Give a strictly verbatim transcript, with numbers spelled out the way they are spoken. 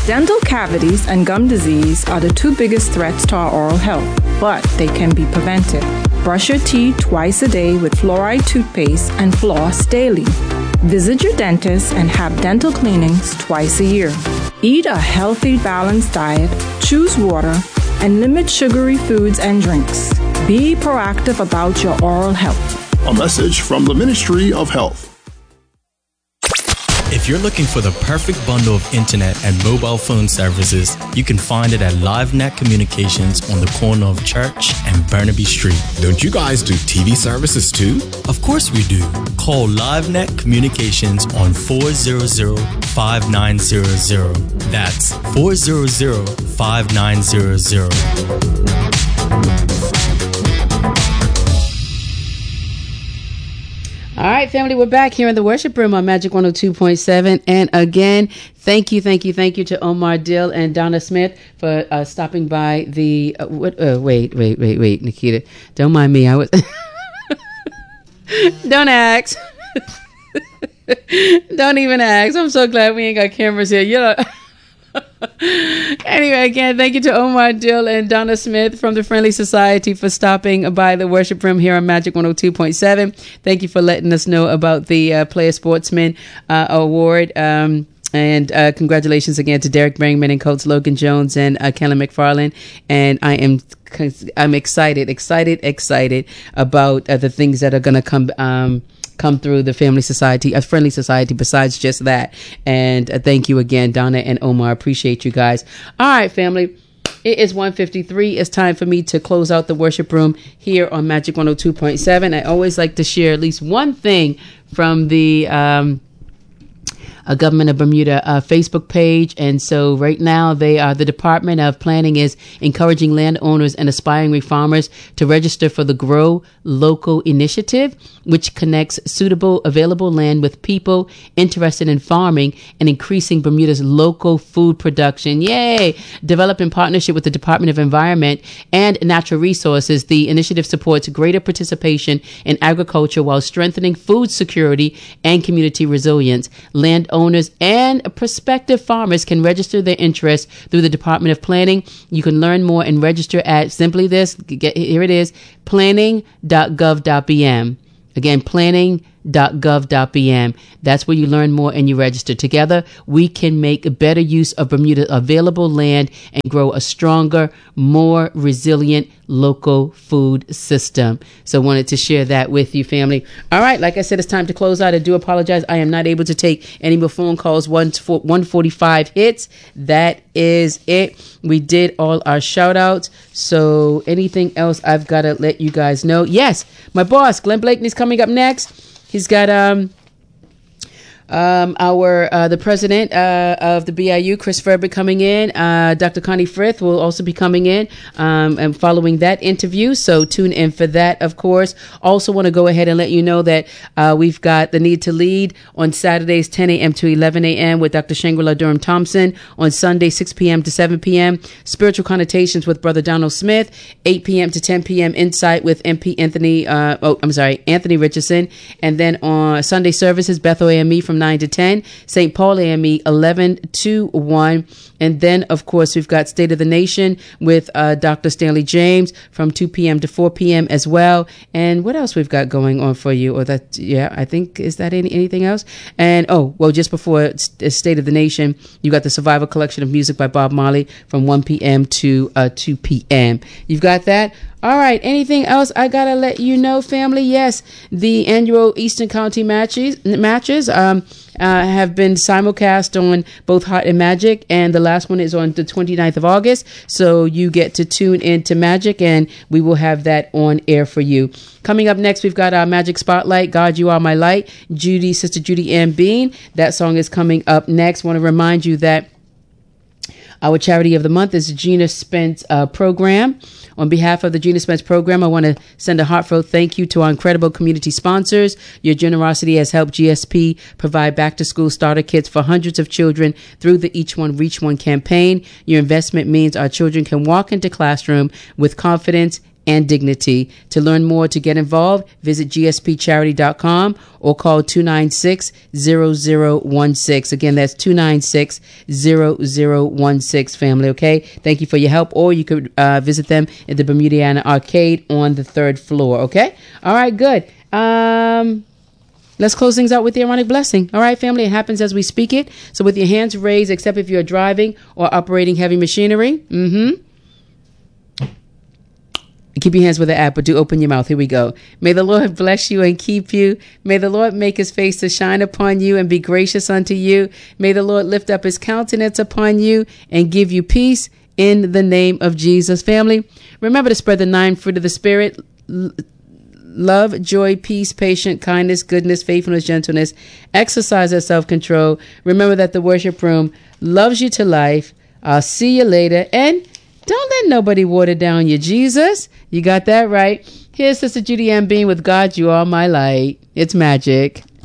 Dental cavities and gum disease are the two biggest threats to our oral health, but they can be prevented. Brush your teeth twice a day with fluoride toothpaste and floss daily. Visit your dentist and have dental cleanings twice a year. Eat a healthy, balanced diet, choose water, and limit sugary foods and drinks. Be proactive about your oral health. A message from the Ministry of Health. If you're looking for the perfect bundle of internet and mobile phone services, you can find it at LiveNet Communications on the corner of Church and Burnaby Street. Don't you guys do T V services too? Of course we do. Call LiveNet Communications on four hundred, five nine hundred. That's four hundred, five nine hundred. All right, family, we're back here in the worship room on Magic one oh two point seven. And again, thank you, thank you, thank you to Omar Dill and Donna Smith for uh, stopping by the... Uh, what, uh, wait, wait, wait, wait, Nikita. Don't mind me. I was... Don't ask. Don't even ask. I'm so glad we ain't got cameras here. You know... Anyway, again, thank you to Omar Dill and Donna Smith from the Friendly Society for stopping by the worship room here on Magic one oh two point seven. Thank you for letting us know about the uh, Player Sportsman uh, Award. Um, and uh, congratulations again to Derek Bringman and Coach Logan Jones and uh, Kellen McFarland. And I am I'm excited, excited, excited about uh, the things that are going to come um come through the Family Society, a Friendly Society, besides just that. And uh, thank you again, Donna and Omar. Appreciate you guys. All right, family. It is one fifty-three. It's time for me to close out the worship room here on Magic one oh two point seven. I always like to share at least one thing from the um, a Government of Bermuda uh, Facebook page. And so right now they are, the Department of Planning is encouraging landowners and aspiring farmers to register for the Grow Local initiative, which connects suitable available land with people interested in farming and increasing Bermuda's local food production. Yay! Developed in partnership with the Department of Environment and Natural Resources, the initiative supports greater participation in agriculture while strengthening food security and community resilience. Land owners and prospective farmers can register their interest through the Department of Planning. You can learn more and register at simply this. Get, here it is, planning dot gov dot b m. Again, planning dot gov dot b m. That's where you learn more and you register. Together, we can make a better use of Bermuda's available land and grow a stronger, more resilient local food system. So wanted to share that with you, family. All right, like I said, it's time to close out. I do apologize. I am not able to take any more phone calls. one forty-five hits. That is it. We did all our shout outs. So anything else I've got to let you guys know. Yes, my boss, Glenn Blakeney's coming up next. He's got um um our uh, the president uh, of the B I U, Chris Ferber, coming in. Uh, Doctor Connie Frith will also be coming in um, and following that interview. So tune in for that, of course. Also want to go ahead and let you know that uh, we've got the Need to Lead on Saturdays ten a.m. to eleven a.m. with Doctor Shangri-La Durham Thompson. On Sunday six p.m. to seven p.m. Spiritual Connotations with Brother Donald Smith. eight p.m. to ten p.m. Insight with M P Anthony. Uh, oh, I'm sorry, Anthony Richardson. And then on Sunday services, Bethel A M E from nine to ten, Saint Paul A M E eleven to one. And then, of course, we've got State of the Nation with uh, Doctor Stanley James from two p.m. to four p.m. as well. And what else we've got going on for you? Or that, yeah, I think, is that any, anything else? And, oh, well, just before State of the Nation, you got the Survival Collection of Music by Bob Marley from one p.m. to uh, two p.m. You've got that? All right. Anything else I gotta let you know, family? Yes, the annual Eastern County matches matches um, uh, have been simulcast on both Hot and Magic, and the last one is on the twenty-ninth of August. So you get to tune into Magic, and we will have that on air for you. Coming up next, we've got our Magic Spotlight, God, You Are My Light, Judy, Sister Judy Ann Bean. That song is coming up next. Want to remind you that our charity of the month is the Gina Spence uh, program. On behalf of the Gina Spence program, I want to send a heartfelt thank you to our incredible community sponsors. Your generosity has helped G S P provide back-to-school starter kits for hundreds of children through the Each One Reach One campaign. Your investment means our children can walk into classroom with confidence and dignity. To learn more, to get involved, visit g s p charity dot com or call two nine six, zero zero one six. Again, that's two nine six, zero zero one six, family, okay? Thank you for your help. Or you could uh, visit them at the Bermudiana Arcade on the third floor, okay? All right, good. Um... Let's close things out with the Aaronic blessing. All right, family, it happens as we speak it. So with your hands raised, except if you're driving or operating heavy machinery. Mm-hmm. Keep your hands where they're at, but do open your mouth. Here we go. May the Lord bless you and keep you. May the Lord make his face to shine upon you and be gracious unto you. May the Lord lift up his countenance upon you and give you peace in the name of Jesus. Family, remember to spread the nine fruit of the Spirit. Love, joy, peace, patience, kindness, goodness, faithfulness, gentleness. Exercise that self-control. Remember that the worship room loves you to life. I'll see you later. And don't let nobody water down your Jesus. You got that right. Here's Sister Judy Ann Bean with God, You Are My Light. It's magic.